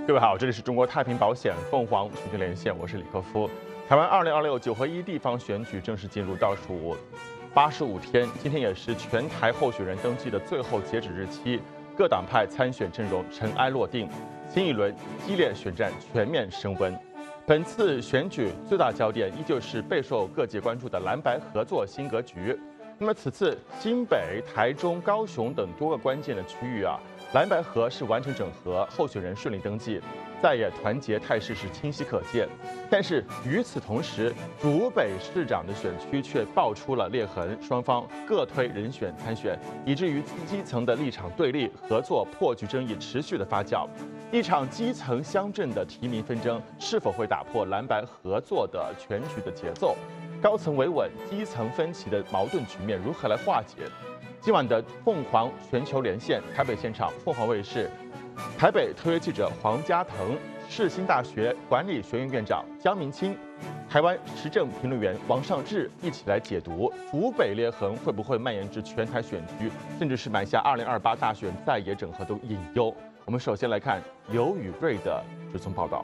各位好，这里是中国太平保险凤凰选举连线，我是李克夫。台湾20269合1地方选举正式进入倒数85天，今天也是全台候选人登记的最后截止日期，各党派参选阵容尘埃落定，新一轮激烈选战全面升温。本次选举最大焦点依旧是备受各界关注的蓝白合作新格局。那么此次新北、台中、高雄等多个关键的区域蓝白合是完成整合，候选人顺利登记，在野团结态势是清晰可见。但是与此同时，竹北市长的选区却爆出了裂痕，双方各推人选参选，以至于基层的立场对立、合作破局争议持续的发酵。一场基层乡镇的提名纷争，是否会打破蓝白合作的全局的节奏？高层维稳、基层分歧的矛盾局面如何来化解？今晚的凤凰全球连线，台北现场，凤凰卫视台北特约记者黄家腾、世新大学管理学院院长江明清、台湾时政评论员王尚志一起来解读竹北裂痕会不会蔓延至全台选区，甚至是埋下2028大选在野整合的隐忧。我们首先来看刘宇瑞的追踪报道。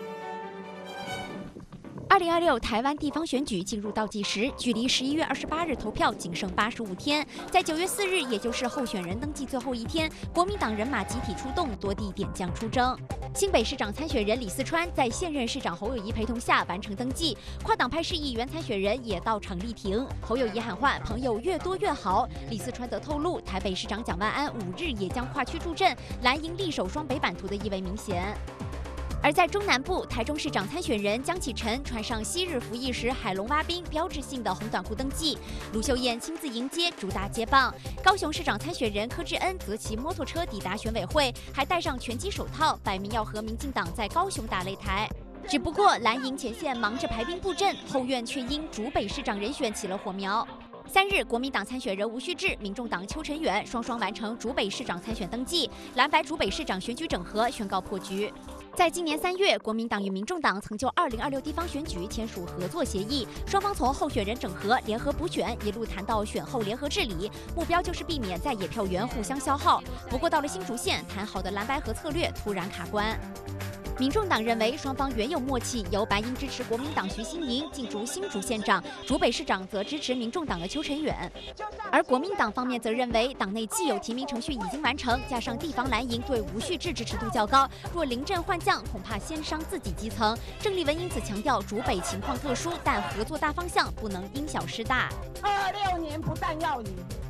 2026台湾地方选举进入倒计时，距离11月28日投票仅剩85天。在9月4日，也就是候选人登记最后一天，国民党人马集体出动，多地点将出征。新北市长参选人李四川在现任市长侯友宜陪同下完成登记，跨党派市议员参选人也到场力挺。侯友宜喊话：“朋友越多越好。”李四川则透露，台北市长蒋万安5日也将跨区助阵，蓝营力守双北版图的意味明显。而在中南部，台中市长参选人江启臣穿上昔日服役时海龙蛙兵标志性的红短裤登记，卢秀燕亲自迎接，主打接棒。高雄市长参选人柯志恩则骑摩托车抵达选委会，还戴上拳击手套，摆明要和民进党在高雄打擂台。只不过蓝营前线忙着排兵布阵，后院却因竹北市长人选起了火苗。3日，国民党参选人吴旭志、民众党邱成远双双完成竹北市长参选登记，蓝白竹北市长选举整合宣告破局。在今年3月，国民党与民众党曾就2026地方选举签署合作协议，双方从候选人整合、联合补选一路谈到选后联合治理，目标就是避免在野票源互相消耗。不过到了新竹县，谈好的蓝白合策略突然卡关。民众党认为双方原有默契，由白营支持国民党徐新营竞逐新竹县长，竹北市长则支持民众党的邱成远。而国民党方面则认为，党内既有提名程序已经完成，加上地方蓝营对吴旭志支持度较高，若临阵换将，恐怕先伤自己基层。郑丽文因此强调，竹北情况特殊，但合作大方向不能因小失大。 26年不但要赢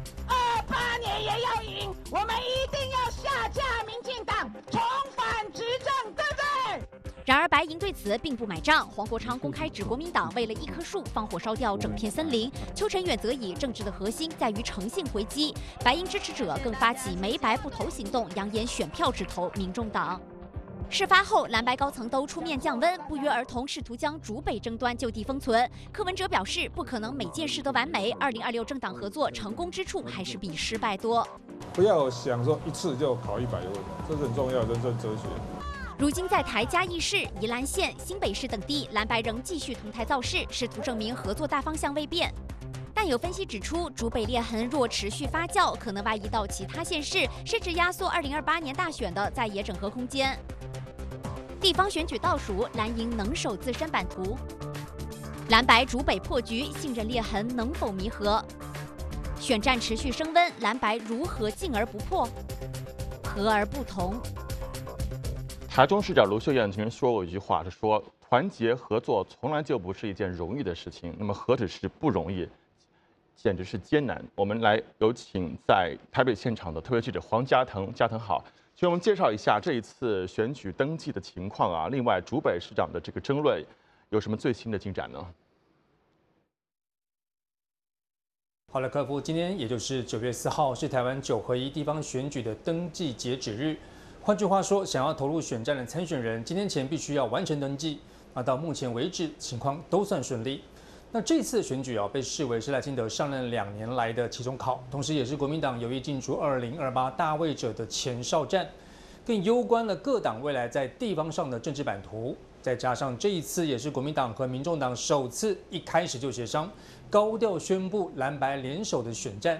，28年也要赢，我们一定要下架民进党，重返执政，对不对？ 然而白营对此并不买账，黄国昌公开指国民党为了一棵树放火烧掉整片森林，邱成远则以政治的核心在于诚信回击，白营支持者更发起没白不投行动，扬言选票只投民众党。事发后，蓝白高层都出面降温，不约而同试图将竹北争端就地封存。柯文哲表示，不可能每件事都完美，2026政党合作成功之处还是比失败多。 不要想说一次就考100个问题，这是很重要的人生哲学。 如今在台嘉义市、宜兰县、新北市等地，蓝白仍继续同台造势，试图证明合作大方向未变。但有分析指出，竹北裂痕若持续发酵，可能外移到其他县市，甚至压缩2028年大选的在野整合空间。地方选举倒数，蓝营能守自身版图，蓝白竹北破局，信任裂痕能否弥合？选战持续升温，蓝白如何进而不破？和而不同？ 台中市长卢秀燕曾经说过一句话，是说团结合作从来就不是一件容易的事情，那么何止是不容易，简直是艰难。我们来有请在台北现场的特约记者黄家腾，家腾好，请我们介绍一下这一次选举登记的情况另外，竹北市长的这个争论有什么最新的进展呢？ 好了，克夫，今天也就是9月4号是台湾9合1地方选举的登记截止日。换句话说，想要投入选战的参选人，今天前必须要完成登记。那到目前为止，情况都算顺利。那这次选举被视为是赖清德上任2年来的期中考，同时也是国民党有意进驻2028大位者的前哨战，更攸关了各党未来在地方上的政治版图。再加上这一次也是国民党和民众党首次一开始就协商，高调宣布蓝白联手的选战。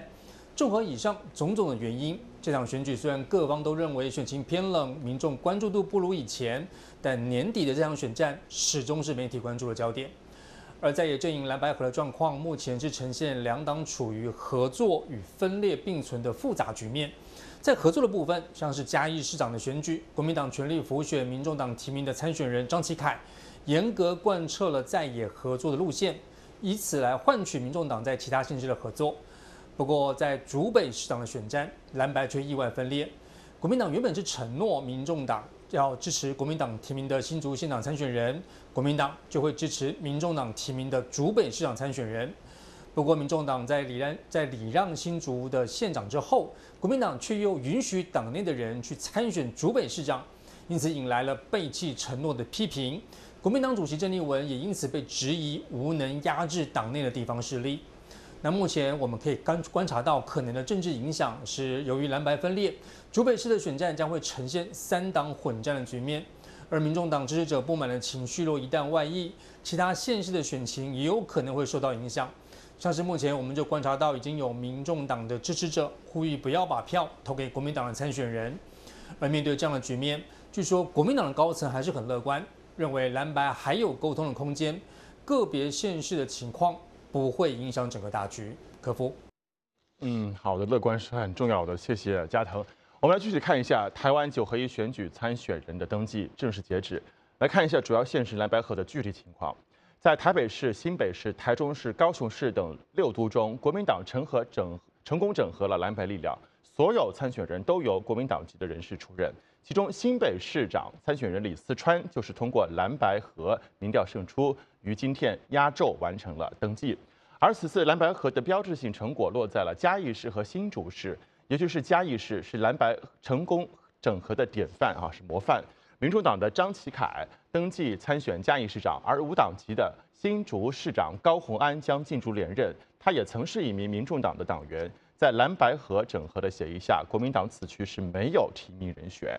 综合以上种种的原因，这场选举虽然各方都认为选情偏冷，民众关注度不如以前，但年底的这场选战始终是媒体关注的焦点。而在野阵营蓝白合的状况，目前是呈现两党处于合作与分裂并存的复杂局面。在合作的部分，像是嘉义市长的选举，国民党全力辅选民众党提名的参选人张启凯，严格贯彻了在野合作的路线，以此来换取民众党在其他县市的合作。不过，在竹北市长的选战，蓝白却意外分裂。国民党原本是承诺民众党要支持国民党提名的新竹县长参选人，国民党就会支持民众党提名的竹北市长参选人。不过，民众党在礼让新竹的县长之后，国民党却又允许党内的人去参选竹北市长，因此引来了背弃承诺的批评。国民党主席郑丽文也因此被质疑无能压制党内的地方势力。那目前我们可以观察到可能的政治影响是，由于蓝白分裂，竹北市的选战将会呈现三党混战的局面，而民众党支持者不满的情绪若一旦外溢，其他县市的选情也有可能会受到影响。像是目前我们就观察到，已经有民众党的支持者呼吁不要把票投给国民党的参选人。而面对这样的局面，据说国民党的高层还是很乐观，认为蓝白还有沟通的空间，个别县市的情况不会影响整个大局。可夫， 好的，乐观是很重要的，谢谢嘉腾。我们来继续看一下台湾9合1选举参选人的登记正式截止，来看一下主要县市蓝白合的具体情况。在台北市、新北市、台中市、高雄市等6都中，国民党成功整合了蓝白力量，所有参选人都由国民党籍的人士出任。其中，新北市长参选人李四川就是通过蓝白合民调胜出，于今天压轴完成了登记。而此次蓝白合的标志性成果落在了嘉义市和新竹市，也就是嘉义市是蓝白成功整合的典范是模范。民众党的张启凯登记参选嘉义市长，而无党籍的新竹市长高虹安将竞逐连任。他也曾是一名民众党的党员。在蓝白合整合的协议下，国民党此区是没有提名人选。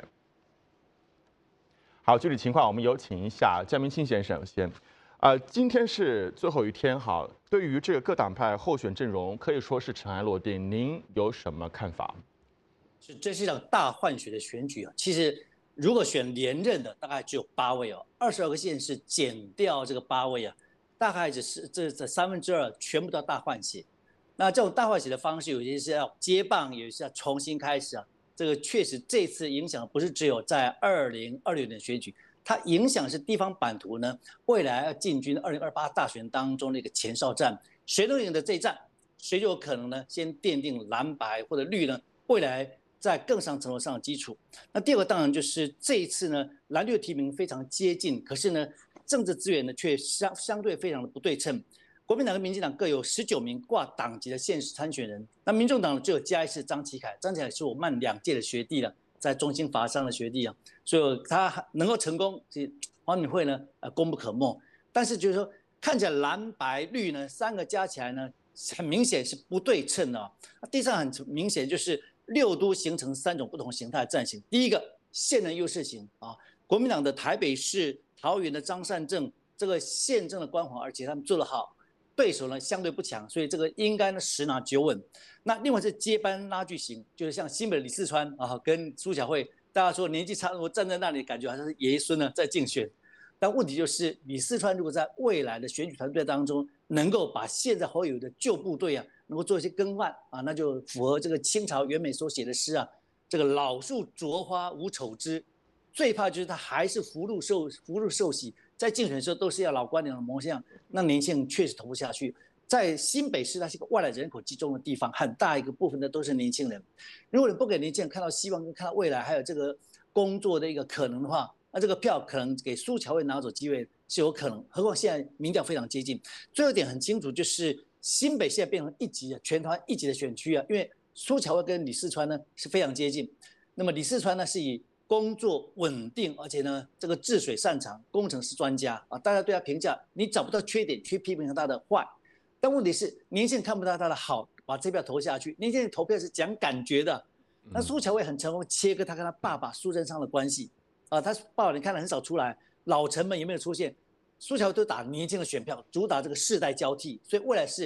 好，具体情况我们有请一下江明清先生先。今天是最后一天，对于这个各党派候选阵容可以说是尘埃落定，您有什么看法？ 这是一场大换血的选举啊，其实。如果选连任的大概只有8位哦，22个县市减掉这个8位啊，大概只是这2/3全部都要大换血。那这种大换血的方式，有些是要接棒，有些是要重新开始啊。这个确实这次影响不是只有在2026年的选举，它影响是地方版图呢，未来要进军2028大选当中的一个前哨战，谁能赢得这一战，谁就有可能呢先奠定蓝白或者绿呢未来。在更上层楼上的基础。那第二个当然就是这一次呢，蓝绿提名非常接近，可是呢，政治资源呢却相对非常的不对称。国民党跟民进党各有19名挂党籍的县市参选人，那民众党只有嘉义市张启凯，张启凯是我慢2届的学弟了，在中兴法商的学弟啊，所以他能够成功，黄敏惠呢功不可没。但是就是说，看起来蓝白绿呢3个加起来呢，很明显是不对称的啊。第三很明显就是6都形成3种不同形态的战型。第一个县人优势型啊，国民党的台北市、桃园的张善政这个县政的光环，而且他们做得好，对手呢相对不强，所以这个应该呢10拿9稳。那另外是接班拉锯型，就是像新北的李四川啊跟苏巧慧，大家说年纪差不多站在那里，感觉好像是爷爷孙呢在竞选。但问题就是李四川如果在未来的选举团队当中，能够把现在侯友宜的旧部队啊，能够做一些更换啊，那就符合这个清朝袁枚所写的诗啊，这个老树着花无丑枝，最怕就是他还是福禄寿喜，在竞选的时候都是要老官僚的模样，那年轻人确实投不下去。在新北市，它是一个外来人口集中的地方，很大一个部分的都是年轻人。如果你不给年轻人看到希望，跟看到未来，还有这个工作的一个可能的话，那这个票可能给苏巧慧拿走机会是有可能。何况现在民调非常接近。最后一点很清楚，就是新北现在变成1级全台湾1级的选区啊，因为苏巧慧跟李四川呢是非常接近。那么李四川呢是以工作稳定，而且呢这个治水擅长，工程师专家啊，大家对他评价你找不到缺点，去批评他的坏。但问题是年轻人看不到他的好，把这票投下去。年轻人投票是讲感觉的。那苏巧慧很成功切割他跟他爸爸苏贞昌的关系啊，他爸爸你看得很少出来，老臣们有没有出现？苏巧慧都打年轻的选票，主打这个世代交替，所以未来是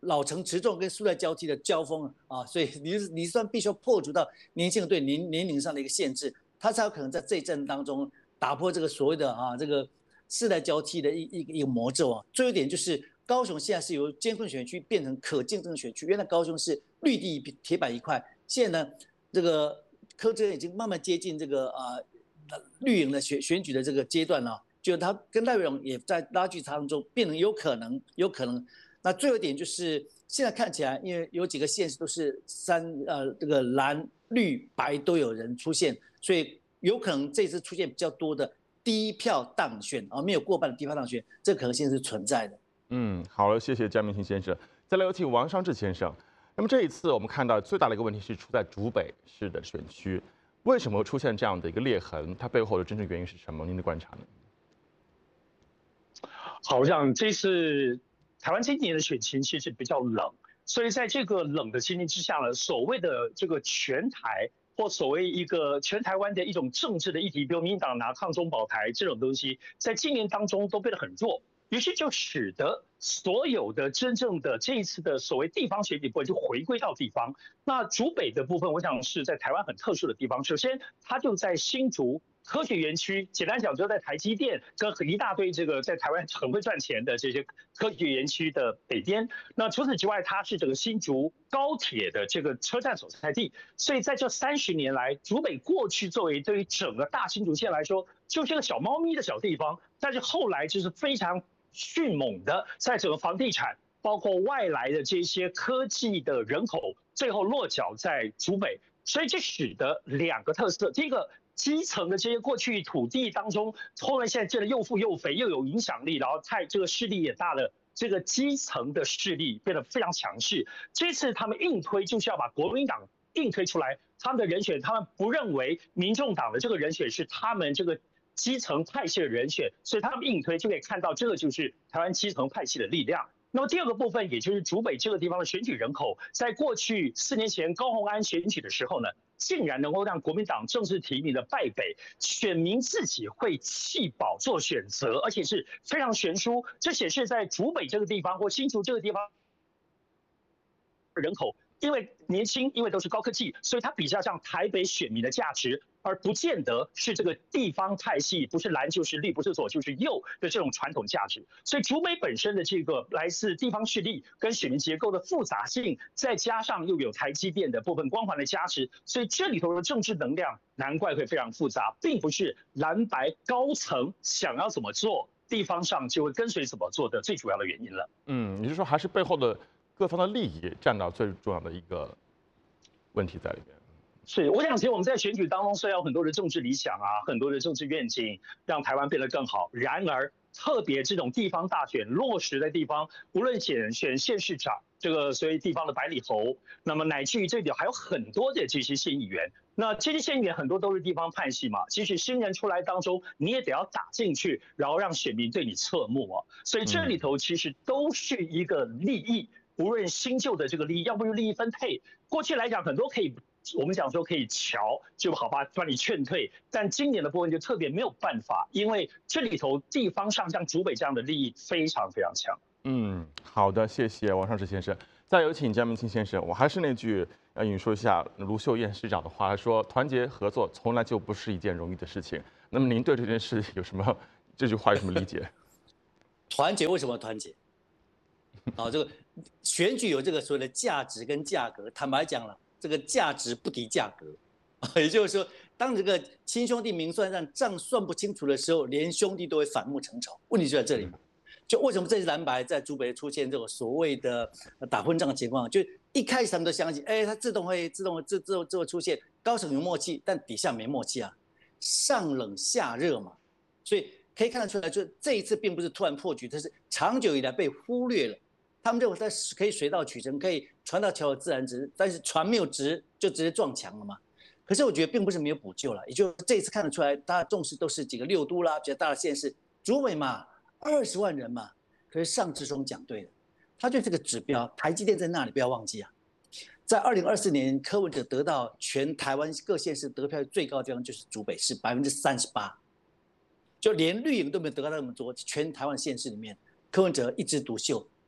老成持重跟世代交替的交锋啊，所以你算必须要破除到年轻人对年龄上的一个限制，他才有可能在这一阵当中打破这个所谓的这个世代交替的一个魔咒啊。最后一点就是高雄现在是由艰困选区变成可竞争选区，原来高雄是绿地铁板一块，现在呢这个柯志恩已经慢慢接近这个绿营的选举的这个阶段了，就他跟赖瑞荣也在拉锯当中变成有可能。那最后一点就是现在看起来，因为有几个县市都是这个蓝绿白都有人出现，所以有可能这次出现比较多的低票当选没有过半的低票当选，这可能性是存在的。 好了，谢谢江明庆先生。再来有请王尚志先生。那么这一次我们看到最大的一个问题是出在竹北市的选区，为什么会出现这样的一个裂痕？它背后的真正原因是什么？您的观察呢？ 好像这次台湾今年的选情其实比较冷，所以在这个冷的情形之下呢，所谓的这个全台或所谓一个全台湾的一种政治的议题，比如民进党拿抗中保台这种东西，在今年当中都变得很弱。于是就使得所有的真正的这一次的所谓地方选举部分就回归到地方。那竹北的部分，我想是在台湾很特殊的地方。首先，它就在新竹科学园区，简单讲就在台积电跟一大堆这个在台湾很会赚钱的这些科学园区的北边。那除此之外，它是这个新竹高铁的这个车站所在地。所以在这30年来，竹北过去作为对于整个大新竹县来说，就是个小猫咪的小地方，但是后来就是非常迅猛的，在整个房地产，包括外来的这些科技的人口，最后落脚在竹北，所以这使得2个特色：第一个，基层的这些过去土地当中，后来现在建得又富又肥，又有影响力，然后这个势力也大了。这个基层的势力变得非常强势。这次他们硬推，就是要把国民党硬推出来，他们的人选，他们不认为民众党的这个人选是他们这个基层派系的人选，所以他们硬推就可以看到，这个就是台湾基层派系的力量。那么第二个部分，也就是竹北这个地方的选举人口，在过去4年前高虹安选举的时候呢，竟然能够让国民党正式提名的败北，选民自己会弃保做选择，而且是非常悬殊。这显示在竹北这个地方或新竹这个地方人口。因为年轻，因为都是高科技，所以它比较像台北选民的价值，而不见得是这个地方派系，不是蓝就是绿，不是左就是右的这种传统价值。所以竹北本身的这个来自地方势力跟选民结构的复杂性，再加上又有台积电的部分光环的加持，所以这里头的政治能量难怪会非常复杂，并不是蓝白高层想要怎么做，地方上就会跟随怎么做的最主要的原因了。 你是说还是背后的各方的利益占到最重要的一个问题在里面？ 是，我想其实我们在选举当中虽然有很多的政治理想很多的政治愿景，让台湾变得更好。然而，特别这种地方大选落实的地方，无论选县市长，这个所谓地方的百里侯，那么乃至于这里还有很多的这些县议员。那这些县议员很多都是地方派系嘛，即使新人出来当中，你也得要打进去，然后让选民对你侧目所以这里头其实都是一个利益。无论新旧的这个利益，要不就利益分配。过去来讲，很多可以，我们讲说可以瞧，就好吧，把你劝退。但今年的部分就特别没有办法，因为这里头地方上像竹北这样的利益非常非常强。 好的，谢谢王尚志先生。再有请江明庆先生。我还是那句要引述一下卢秀燕市长的话，他说：“团结合作从来就不是一件容易的事情。”那么您对这件事有什么这句话有什么理解？ 团结为什么团结？这个选举有这个所谓的价值跟价格，坦白讲了，这个价值不敌价格，也就是说，当这个亲兄弟明算账账算不清楚的时候，连兄弟都会反目成仇。问题就在这里嘛，就为什么这次蓝白在竹北出现这种所谓的打混战的情况？就一开始他们都相信，它自动会出现，高层有默契，但底下没默契上冷下热嘛，所以可以看得出来，就这一次并不是突然破局，它是长久以来被忽略了。他们认为它可以水到渠成，可以船到桥头自然直，但是船没有直就直接撞墙了嘛。可是我觉得并不是没有补救了，也就这一次看得出来，大家重视都是几个6都啦，比较大的县市，竹北嘛，20万人嘛。可是尚志忠讲对了，他对这个指标，台积电在那里不要忘记在2024年，柯文哲得到全台湾各县市得票最高的地方就是竹北市38%，就连绿营都没有得到那么多，全台湾县市里面，柯文哲一枝独秀。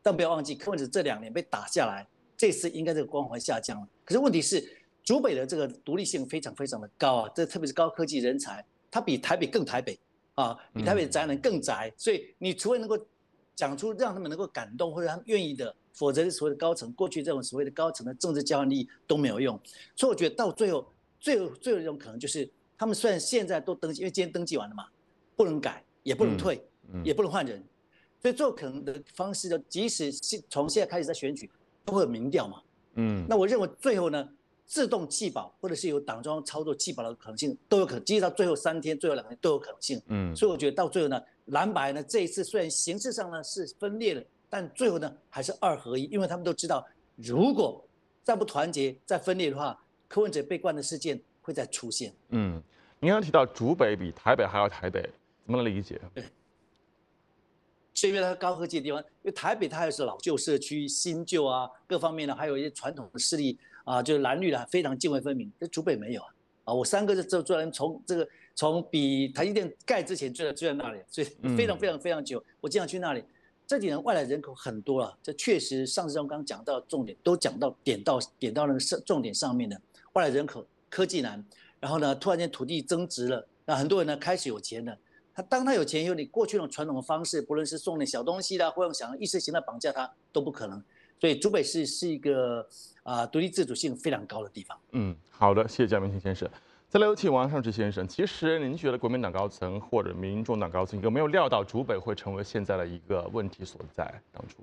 但不要忘记柯文哲这2年被打下来，这次应该这个光环下降了。可是问题是，竹北的这个独立性非常非常的高啊，这特别是高科技人才，它比台北更台北啊，比台北的宅男更宅，所以你除非能够讲出让他们能够感动，或者他们愿意的，否则所谓的高层过去这种所谓的高层的政治交换利益都没有用。所以我觉得到最后一种可能就是，他们虽然现在都登记，因为今天登记完了嘛，不能改，也不能退，也不能换人，所以最后可能的方式就，即使从现在开始在选举，都会有民调嘛。那我认为最后呢，自动弃保或者是由党中央操作弃保的可能性都有可能，即使到最后3天、最后2天都有可能性。所以我觉得到最后呢，蓝白呢这一次虽然形式上呢是分裂了，但最后呢还是2合1，因为他们都知道，如果再不团结、再分裂的话，柯文哲被关的事件会再出现。 您刚刚提到竹北比台北还要台北，怎么理解？ 对，是因为它高科技的地方，因为台北它还是老旧社区、新旧啊各方面呢，还有一些传统的势力啊，就是蓝绿的非常泾渭分明。这竹北没有啊，我3个就做人从比台积电盖之前就在那里，所以非常非常非常久。我经常去那里，这几年外来人口很多了，这确实上次中刚讲到重点都讲到点到那个重点上面的外来人口、科技难，然后呢突然间土地增值了，那很多人呢开始有钱了。当他有钱以后，你过去那种传统的方式，不论是送点小东西啦，或者想意识形态绑架他，都不可能。所以竹北市是一个独立自主性非常高的地方。 好的，谢谢江明清先生。再来有请王尚志先生。其实您觉得国民党高层或者民众党高层有没有料到竹北会成为现在的一个问题所在？当初，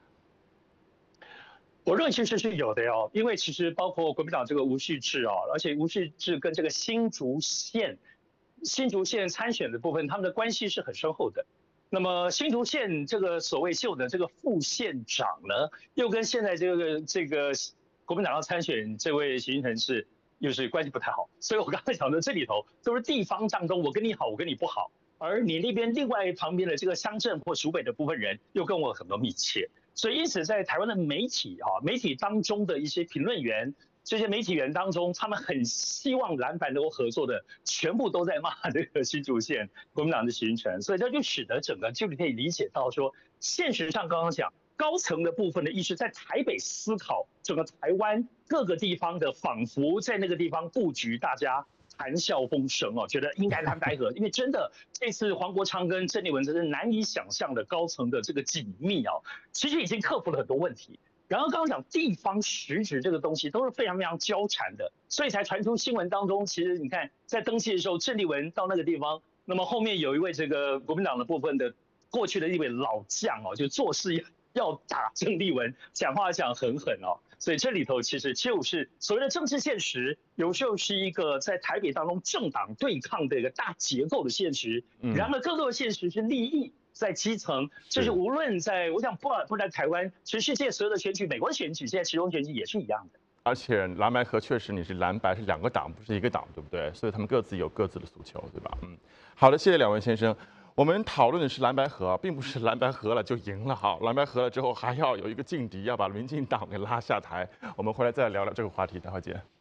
我认为其实是有的哦，因为其实包括国民党这个吴旭智哦，而且吴旭智跟这个新竹县参选的部分，他们的关系是很深厚的。那么新竹县这个所谓秀的这个副县长呢，又跟现在这个国民党要参选这位徐金城又是关系不太好。所以我刚才讲的这里头都是地方当中，我跟你好，我跟你不好，而你那边另外旁边的这个乡镇或属北的部分人又跟我很多密切。所以因此在台湾的媒体当中的一些评论员。这些媒体人当中，他们很希望蓝白能够合作的，全部都在骂这个新竹县国民党的徐金城，所以这就使得整个就可以理解到说，现实上刚刚讲高层的部分的意识在台北思考整个台湾各个地方的，仿佛在那个地方布局，大家谈笑风生哦，觉得应该蓝白合，因为真的这次黄国昌跟郑丽文真是难以想象的高层的这个紧密哦，其实已经克服了很多问题。然后刚刚讲地方实质这个东西都是非常非常交缠的，所以才传出新闻当中，其实你看在登记的时候，郑丽文到那个地方，那么后面有一位这个国民党的部分的过去的一位老将哦，就做事要打郑丽文，讲话讲很狠哦，所以这里头其实就是所谓的政治现实，有时候是一个在台北当中政党对抗的一个大结构的现实，然而更多的现实是利益。在基层，就是无论在，我想不在台湾，全世界所有的选举，美国的选举，现在其中选举也是一样的。 而且蓝白合确实你是蓝白是2个党，不是1个党，对不对？所以他们各自有各自的诉求，对吧？好的，谢谢2位先生。我们讨论的是蓝白合，并不是蓝白合了就赢了哈。蓝白合了之后还要有一个劲敌，要把民进党给拉下台。我们回来再聊聊这个话题，待会见。